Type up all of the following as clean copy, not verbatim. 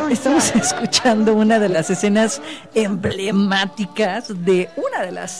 Estamos escuchando una de las escenas emblemáticas de una de las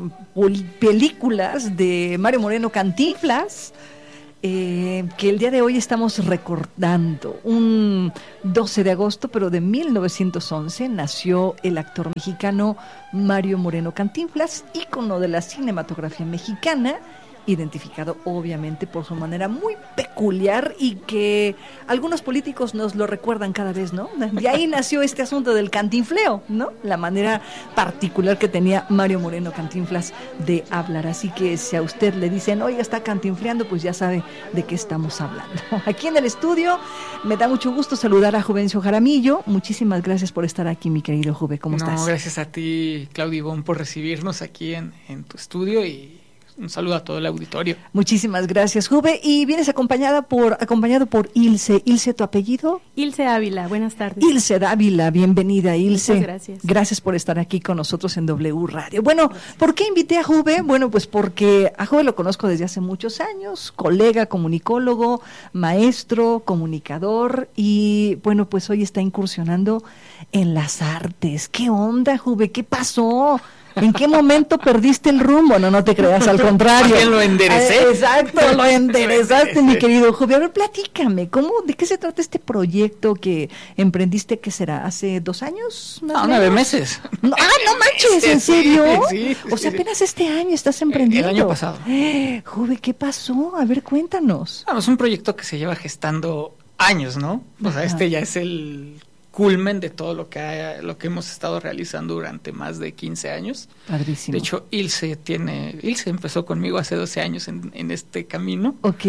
películas de Mario Moreno Cantinflas, que el día de hoy estamos recordando. Un 12 de agosto, pero de 1911, nació el actor mexicano Mario Moreno Cantinflas, ícono de la cinematografía mexicana, identificado obviamente por su manera muy peculiar y que algunos políticos nos lo recuerdan cada vez, ¿no? De ahí nació este asunto del cantinfleo, ¿no? La manera particular que tenía Mario Moreno Cantinflas de hablar. Así que si a usted le dicen, oiga, está cantinfleando, pues ya sabe de qué estamos hablando. Aquí en el estudio me da mucho gusto saludar a Juvencio Jaramillo. Muchísimas gracias por estar aquí, mi querido Juve. ¿Cómo estás? Gracias a ti, Claudia Ivonne, por recibirnos aquí en tu estudio y un saludo a todo el auditorio. Muchísimas gracias, Juve. Y vienes acompañado por Ilse. Ilse, ¿tu apellido? Ilse Ávila, buenas tardes. Ilse Dávila, bienvenida, Ilse. Muchas gracias. Gracias por estar aquí con nosotros en W Radio. Bueno, ¿por qué invité a Juve? Bueno, pues porque a Juve lo conozco desde hace muchos años, colega, comunicólogo, maestro, comunicador, y bueno, pues hoy está incursionando en las artes. ¿Qué onda, Juve? ¿Qué pasó? ¿En qué momento perdiste el rumbo? No te creas, al contrario. Más bien lo enderecé. Exacto, lo enderezaste, mi querido Juve. A ver, platícame, ¿de qué se trata este proyecto que emprendiste, qué será, hace 2 años? No, 9 meses. No manches, ¿en serio? Sí, o sea, apenas este año estás emprendiendo. El año pasado. Juve, ¿qué pasó? A ver, cuéntanos. Es un proyecto que se lleva gestando años, ¿no? O sea, este ya es el culmen de todo lo que hemos estado realizando durante más de 15 años. Padrísimo. De hecho, Ilse empezó conmigo hace 12 años en este camino. Ok.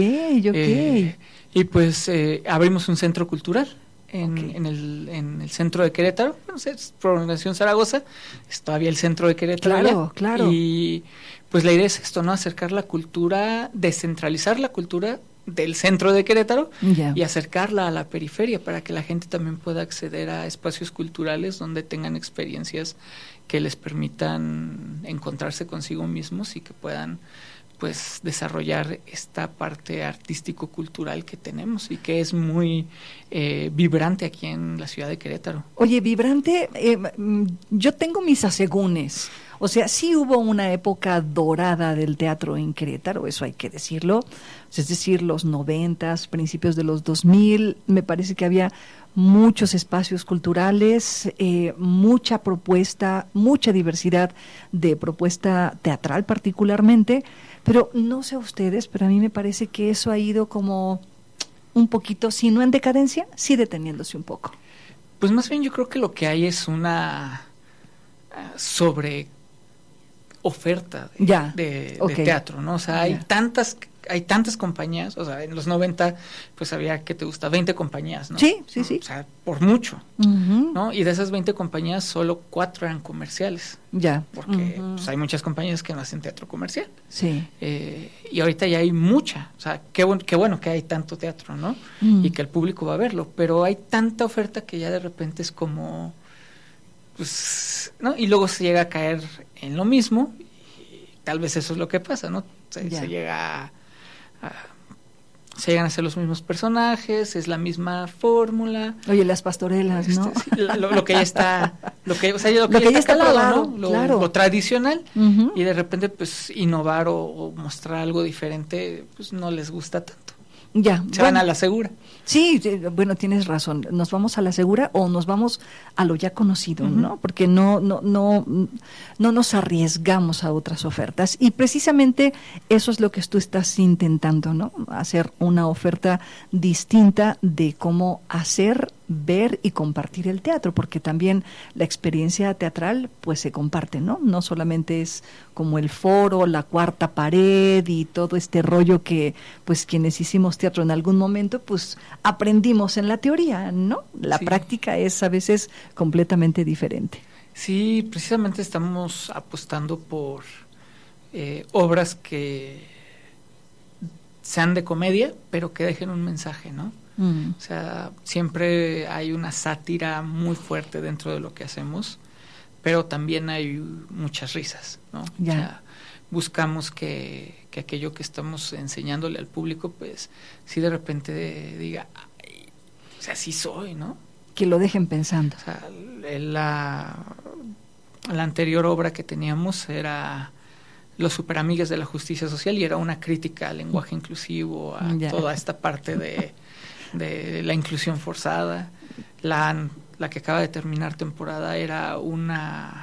Y pues abrimos un centro cultural en el centro de Querétaro. Es Prolongación Zaragoza, es todavía el centro de Querétaro. Claro. Y pues la idea es esto, ¿no? Acercar la cultura, descentralizar la cultura del centro de Querétaro y acercarla a la periferia para que la gente también pueda acceder a espacios culturales donde tengan experiencias que les permitan encontrarse consigo mismos y que puedan pues desarrollar esta parte artístico-cultural que tenemos y que es muy vibrante aquí en la ciudad de Querétaro. Oye, vibrante, yo tengo mis asegúnes. O sea, sí hubo una época dorada del teatro en Querétaro, eso hay que decirlo. Es decir, los 90s, principios de los 2000, me parece que había muchos espacios culturales, mucha propuesta, mucha diversidad de propuesta teatral particularmente, pero no sé ustedes, pero a mí me parece que eso ha ido como un poquito, si no en decadencia, sí deteniéndose un poco. Pues más bien yo creo que lo que hay es una sobre oferta de teatro, ¿no? O sea, hay tantas compañías, o sea, en los 90 pues había, ¿qué te gusta? 20 compañías, ¿no? Sí. O sea, por mucho, ¿no? Y de esas 20 compañías solo 4 eran comerciales. Porque pues, hay muchas compañías que no hacen teatro comercial. Sí. Y ahorita ya hay mucha, o sea, qué bueno que hay tanto teatro, ¿no? Y que el público va a verlo, pero hay tanta oferta que ya de repente es como pues, ¿no? Y luego se llega a caer en lo mismo, y tal vez eso es lo que pasa, ¿no? Se llegan a ser los mismos personajes, es la misma fórmula. Oye, las pastorelas, ¿no? Lo que ya está, lo que ya está calado, ¿no? Lo tradicional, y de repente, pues, innovar o mostrar algo diferente, pues, no les gusta tanto. Se van a la segura. Sí, bueno, tienes razón. Nos vamos a la segura o nos vamos a lo ya conocido, ¿no? Porque no nos arriesgamos a otras ofertas. Y precisamente eso es lo que tú estás intentando, ¿no? Hacer una oferta distinta de cómo hacer, ver y compartir el teatro, porque también la experiencia teatral pues se comparte, ¿no? No solamente es como el foro, la cuarta pared y todo este rollo que pues quienes hicimos teatro en algún momento pues aprendimos en la teoría, ¿no? La práctica es a veces completamente diferente. Sí, precisamente estamos apostando por obras que sean de comedia, pero que dejen un mensaje, ¿no? O sea, siempre hay una sátira muy fuerte dentro de lo que hacemos, pero también hay muchas risas, ¿no? O sea, buscamos que aquello que estamos enseñándole al público, pues, si de repente diga, ay, o sea, sí soy, ¿no? Que lo dejen pensando. O sea, la anterior obra que teníamos era Los superamigues de la justicia social y era una crítica al lenguaje inclusivo, a toda esta parte de la inclusión forzada. La que acaba de terminar temporada era una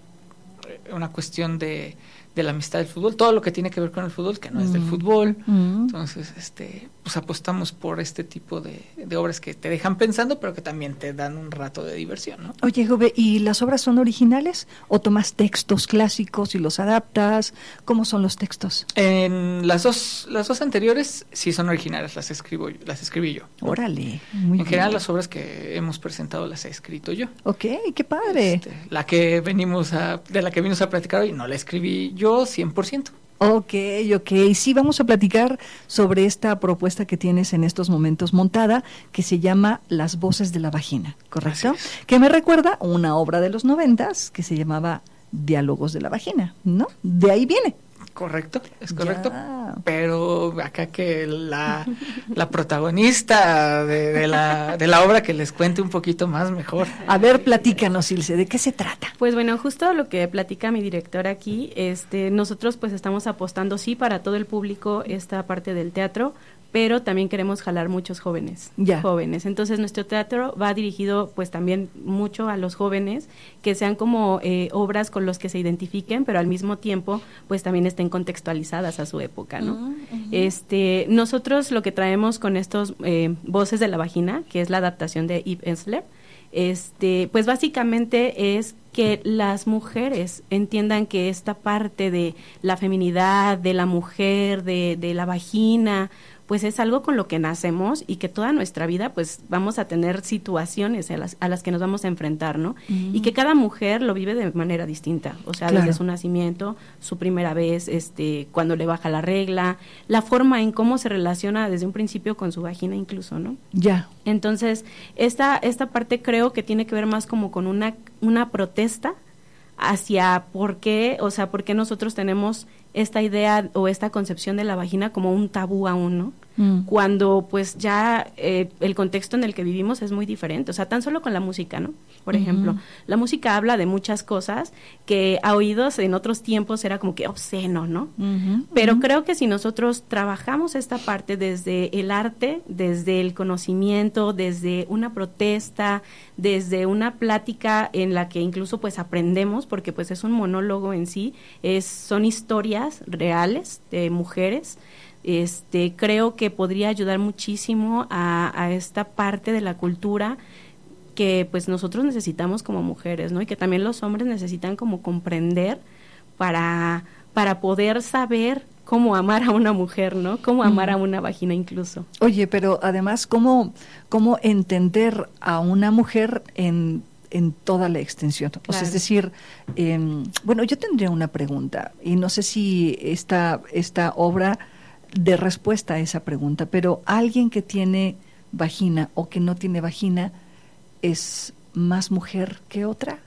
cuestión de la amistad del fútbol, todo lo que tiene que ver con el fútbol, que no es del fútbol. Entonces, pues apostamos por este tipo de obras que te dejan pensando, pero que también te dan un rato de diversión, ¿no? Oye, Jove, ¿y las obras son originales o tomas textos clásicos y los adaptas? ¿Cómo son los textos? En las dos anteriores sí son originales, las escribí yo. Órale, muy bien. En general las obras que hemos presentado las he escrito yo. Ok, qué padre. De la que venimos a platicar hoy no la escribí yo 100%. Ok. Sí, vamos a platicar sobre esta propuesta que tienes en estos momentos montada, que se llama Las voces de la vagina, ¿correcto? Que me recuerda una obra de los 90s que se llamaba Diálogos de la vagina, ¿no? De ahí viene. Correcto, es correcto. Pero acá que la protagonista de la obra que les cuente un poquito más mejor. A ver, platícanos, Ilse, ¿de qué se trata? Pues bueno, justo lo que platica mi director aquí, nosotros pues estamos apostando sí para todo el público esta parte del teatro, pero también queremos jalar muchos jóvenes. Entonces nuestro teatro va dirigido pues también mucho a los jóvenes, que sean como obras con los que se identifiquen, pero al mismo tiempo pues también estén contextualizadas a su época, ¿no? Nosotros lo que traemos con estos Voces de la Vagina, que es la adaptación de Eve Ensler, pues básicamente es que las mujeres entiendan que esta parte de la feminidad, de la mujer, de la vagina, pues es algo con lo que nacemos y que toda nuestra vida pues vamos a tener situaciones a las que nos vamos a enfrentar, ¿no? Y que cada mujer lo vive de manera distinta, o sea, desde su nacimiento, su primera vez, cuando le baja la regla, la forma en cómo se relaciona desde un principio con su vagina incluso, ¿no? Entonces, esta parte creo que tiene que ver más como con una protesta hacia por qué nosotros tenemos esta idea o esta concepción de la vagina como un tabú aún, ¿no? Cuando pues ya el contexto en el que vivimos es muy diferente, o sea, tan solo con la música, ¿no? Por ejemplo, la música habla de muchas cosas que a oídos en otros tiempos era como que obsceno, ¿no? Pero creo que si nosotros trabajamos esta parte desde el arte, desde el conocimiento, desde una protesta, desde una plática en la que incluso pues aprendemos, porque pues es un monólogo en sí, son historias reales de mujeres, creo que podría ayudar muchísimo a esta parte de la cultura que pues nosotros necesitamos como mujeres, ¿no? Y que también los hombres necesitan como comprender para poder saber cómo amar a una mujer, ¿no? Cómo amar a una vagina incluso. Oye, pero además, ¿cómo entender a una mujer en toda la extensión? O sea, es decir, bueno, yo tendría una pregunta, y no sé si esta obra de respuesta a esa pregunta, pero alguien que tiene vagina o que no tiene vagina, ¿es más mujer que otra?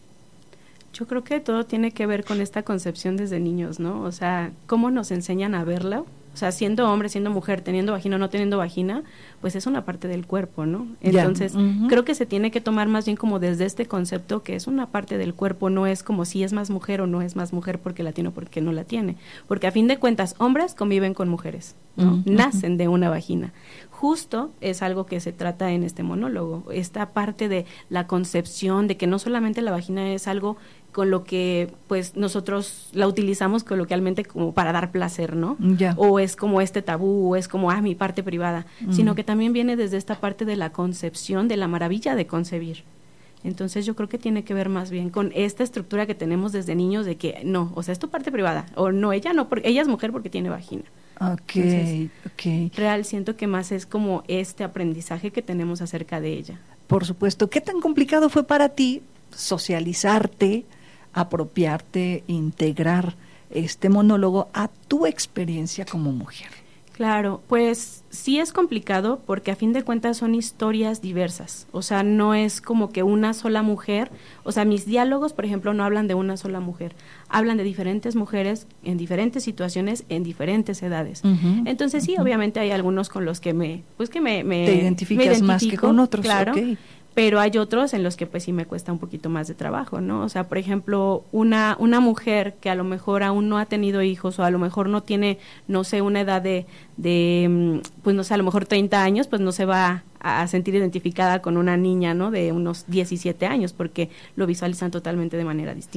Yo creo que todo tiene que ver con esta concepción desde niños, ¿no? O sea, cómo nos enseñan a verlo. O sea, siendo hombre, siendo mujer, teniendo vagina o no teniendo vagina, pues es una parte del cuerpo, ¿no? Entonces, creo que se tiene que tomar más bien como desde este concepto que es una parte del cuerpo, no es como si es más mujer o no es más mujer porque la tiene o porque no la tiene. Porque a fin de cuentas, hombres conviven con mujeres, ¿no? Nacen de una vagina. Justo es algo que se trata en este monólogo, esta parte de la concepción de que no solamente la vagina es algo con lo que pues nosotros la utilizamos coloquialmente como para dar placer, ¿no? O es como este tabú, o es como mi parte privada, sino que también viene desde esta parte de la concepción, de la maravilla de concebir. Entonces yo creo que tiene que ver más bien con esta estructura que tenemos desde niños de que no, o sea, es tu parte privada, o no, ella no, porque ella es mujer porque tiene vagina. Entonces, real siento que más es como este aprendizaje que tenemos acerca de ella. Por supuesto. ¿Qué tan complicado fue para ti socializarte, apropiarte, integrar este monólogo a tu experiencia como mujer? Claro, pues sí es complicado porque a fin de cuentas son historias diversas, o sea, no es como que una sola mujer, o sea, mis diálogos, por ejemplo, no hablan de una sola mujer, hablan de diferentes mujeres en diferentes situaciones, en diferentes edades. Entonces sí, obviamente hay algunos con los que te identificas más que con otros, claro. pero hay otros en los que pues sí me cuesta un poquito más de trabajo, ¿no? O sea, por ejemplo, una mujer que a lo mejor aún no ha tenido hijos o a lo mejor no tiene, no sé, una edad de pues no sé, a lo mejor 30 años, pues no se va a sentir identificada con una niña, ¿no? De unos 17 años, porque lo visualizan totalmente de manera distinta.